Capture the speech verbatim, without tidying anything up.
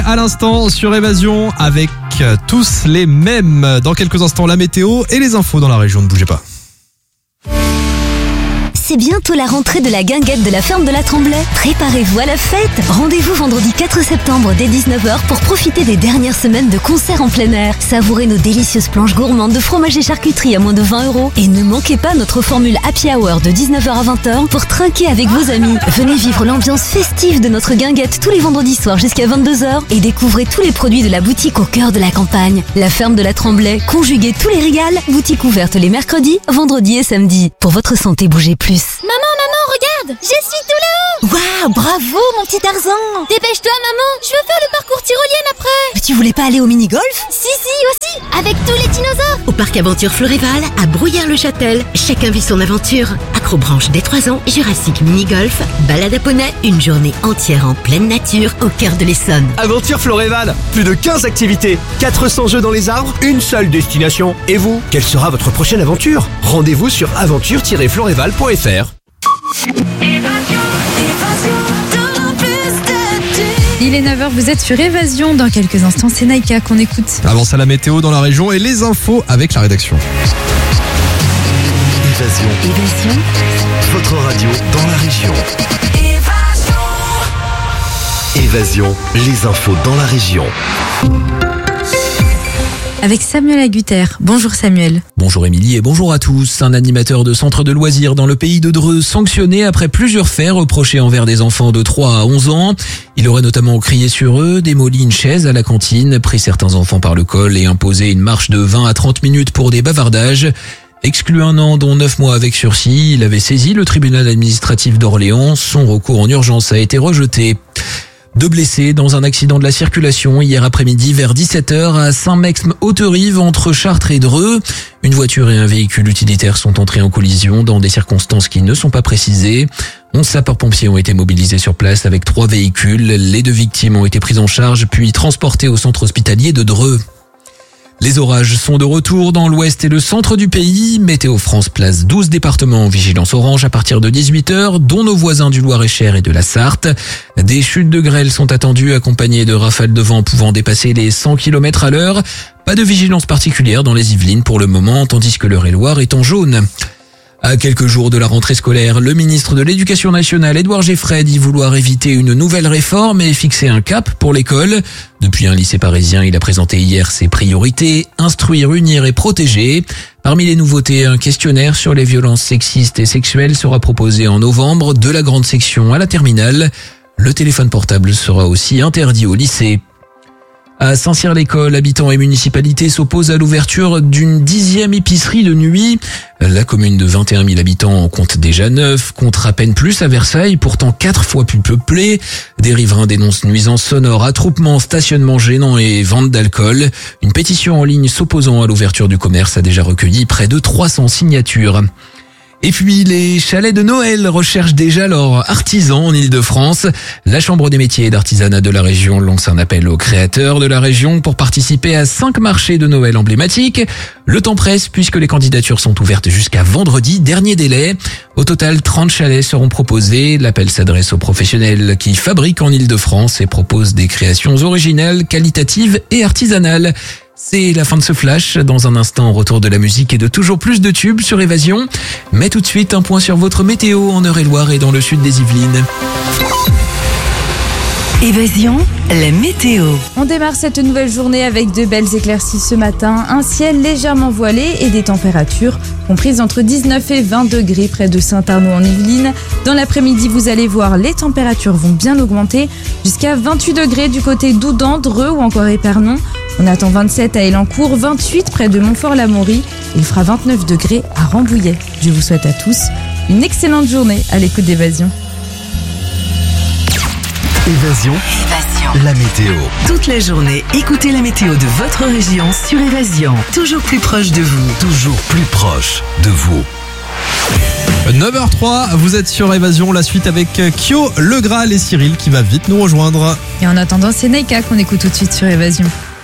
à l'instant sur Évasion avec tous les mêmes. Dans quelques instants, la météo et les infos dans la région. Ne bougez pas. C'est bientôt la rentrée de la guinguette de la ferme de la Tremblay. Préparez-vous à la fête. Rendez-vous vendredi quatre septembre dès dix-neuf heures pour profiter des dernières semaines de concerts en plein air. Savourez nos délicieuses planches gourmandes de fromage et charcuterie à moins de vingt euros. Et ne manquez pas notre formule Happy Hour de dix-neuf heures à vingt heures pour trinquer avec vos amis. Venez vivre l'ambiance festive de notre guinguette tous les vendredis soirs jusqu'à vingt-deux heures et découvrez tous les produits de la boutique au cœur de la campagne. La ferme de la Tremblay, conjuguez tous les régals. Boutique ouverte les mercredis, vendredis et samedis. Pour votre santé, bougez plus. Maman, maman, regarde, je suis tout là-haut. Waouh, bravo mon petit Tarzan. Dépêche-toi maman, je veux faire le parcours tyrolien après. Mais tu voulais pas aller au mini-golf? Si, si, aussi, avec tous les dinosaures. Au parc Aventure Floréval, à Brouillard-le-Châtel, chacun vit son aventure. Acrobranche dès trois ans, Jurassic Mini-Golf, balade à poney, une journée entière en pleine nature au cœur de l'Essonne. Aventure Floréval, plus de quinze activités, quatre cents jeux dans les arbres, une seule destination. Et vous, quelle sera votre prochaine aventure? Rendez-vous sur aventure tiret floréval point f r. Il est neuf heures, vous êtes sur Évasion. Dans quelques instants, c'est Naïka qu'on écoute. Avance à la météo dans la région et les infos avec la rédaction. Évasion. Évasion. Votre radio dans la région. Évasion. Les infos dans la région. Avec Samuel Agutter. Bonjour Samuel. Bonjour Émilie et bonjour à tous. Un animateur de centre de loisirs dans le pays de Dreux sanctionné après plusieurs faits reprochés envers des enfants de trois à onze ans. Il aurait notamment crié sur eux, démoli une chaise à la cantine, pris certains enfants par le col et imposé une marche de vingt à trente minutes pour des bavardages. Exclu un an, dont neuf mois avec sursis, il avait saisi le tribunal administratif d'Orléans. Son recours en urgence a été rejeté. Deux blessés dans un accident de la circulation hier après-midi vers dix-sept heures à Saint-Mexme-Haute-Rive entre Chartres et Dreux. Une voiture et un véhicule utilitaire sont entrés en collision dans des circonstances qui ne sont pas précisées. Onze sapeurs-pompiers ont été mobilisés sur place avec trois véhicules. Les deux victimes ont été prises en charge puis transportées au centre hospitalier de Dreux. Les orages sont de retour dans l'ouest et le centre du pays. Météo France place douze départements en vigilance orange à partir de dix-huit heures, dont nos voisins du Loir-et-Cher et de la Sarthe. Des chutes de grêle sont attendues accompagnées de rafales de vent pouvant dépasser les cent kilomètres à l'heure. Pas de vigilance particulière dans les Yvelines pour le moment, tandis que l'Eure-et-Loir est en jaune. À quelques jours de la rentrée scolaire, le ministre de l'Éducation nationale, Édouard Geffray, dit vouloir éviter une nouvelle réforme et fixer un cap pour l'école. Depuis un lycée parisien, il a présenté hier ses priorités, instruire, unir et protéger. Parmi les nouveautés, un questionnaire sur les violences sexistes et sexuelles sera proposé en novembre, de la grande section à la terminale. Le téléphone portable sera aussi interdit au lycée. À Saint-Cyr-l'École, habitants et municipalités s'opposent à l'ouverture d'une dixième épicerie de nuit. La commune de vingt et un mille habitants en compte déjà neuf, contre à peine plus à Versailles, pourtant quatre fois plus peuplé. Des riverains dénoncent nuisances sonores, attroupements, stationnement gênant et vente d'alcool. Une pétition en ligne s'opposant à l'ouverture du commerce a déjà recueilli près de trois cents signatures. Et puis, les chalets de Noël recherchent déjà leurs artisans en Ile-de-France. La Chambre des métiers et d'artisanat de la région lance un appel aux créateurs de la région pour participer à cinq marchés de Noël emblématiques. Le temps presse puisque les candidatures sont ouvertes jusqu'à vendredi, dernier délai. Au total, trente chalets seront proposés. L'appel s'adresse aux professionnels qui fabriquent en Ile-de-France et proposent des créations originales, qualitatives et artisanales. C'est la fin de ce flash. Dans un instant, retour de la musique et de toujours plus de tubes sur Évasion. Mais tout de suite, un point sur votre météo en Eure-et-Loir et dans le sud des Yvelines. Évasion, la météo. On démarre cette nouvelle journée avec de belles éclaircies ce matin, un ciel légèrement voilé et des températures comprises entre dix-neuf et vingt degrés près de Saint-Arnaud en Yvelines. Dans l'après-midi, vous allez voir, les températures vont bien augmenter jusqu'à vingt-huit degrés du côté d'Oudan, Dreux ou encore Épernon. On attend vingt-sept à Elancourt, vingt-huit près de Montfort-l'Amaury. Il fera vingt-neuf degrés à Rambouillet. Je vous souhaite à tous une excellente journée à l'écoute d'Évasion. Évasion. Évasion. La météo. Toute la journée, écoutez la météo de votre région sur Évasion. Toujours plus proche de vous. Toujours plus proche de vous. neuf heures trois, vous êtes sur Évasion, la suite avec Kyo, Le Graal et Cyril qui va vite nous rejoindre. Et en attendant, c'est Naïka qu'on écoute tout de suite sur Évasion.